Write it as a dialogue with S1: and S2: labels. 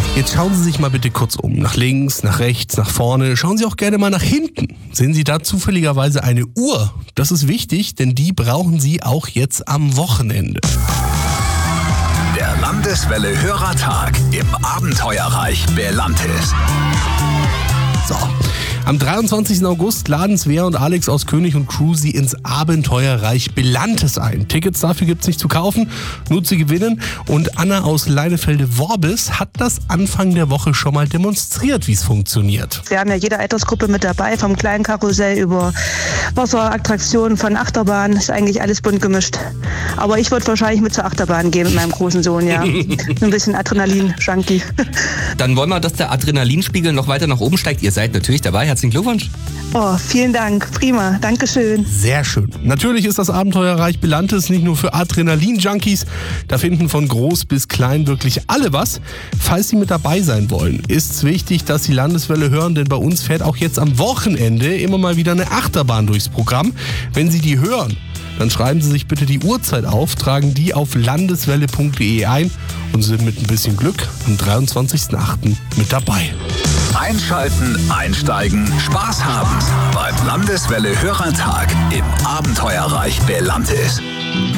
S1: Jetzt schauen Sie sich mal bitte kurz um. Nach links, nach rechts, nach vorne. Schauen Sie auch gerne mal nach hinten. Sehen Sie da zufälligerweise eine Uhr? Das ist wichtig, denn die brauchen Sie auch jetzt am Wochenende.
S2: Der Landeswelle Hörertag im Abenteuerreich Belantis.
S1: So. Am 23. August laden Svea und Alex aus König und Crew Sie ins Abenteuerreich Belantis ein. Tickets dafür gibt's nicht zu kaufen, nur zu gewinnen. Und Anna aus Leinefelde-Worbis hat das Anfang der Woche schon mal demonstriert, wie es funktioniert.
S3: Wir haben ja jede Altersgruppe mit dabei, vom kleinen Karussell über Wasserattraktionen, von Achterbahn, ist eigentlich alles bunt gemischt. Aber ich würde wahrscheinlich mit zur Achterbahn gehen mit meinem großen Sohn, ja. Ein bisschen Adrenalin-Junkie.
S4: Dann wollen wir, dass der Adrenalinspiegel noch weiter nach oben steigt. Ihr seid natürlich dabei. Herzlichen Glückwunsch.
S3: Oh, vielen Dank. Prima. Dankeschön.
S1: Sehr schön. Natürlich ist das Abenteuerreich Belantis nicht nur für Adrenalin-Junkies. Da finden von groß bis klein wirklich alle was. Falls Sie mit dabei sein wollen, ist es wichtig, dass Sie Landeswelle hören, denn bei uns fährt auch jetzt am Wochenende immer mal wieder eine Achterbahn durchs Programm. Wenn Sie die hören, dann schreiben Sie sich bitte die Uhrzeit auf, tragen die auf landeswelle.de ein und sind mit ein bisschen Glück am 23.08. mit dabei.
S2: Einschalten, einsteigen, Spaß haben beim Landeswelle Hörertag im Abenteuerreich Belantis.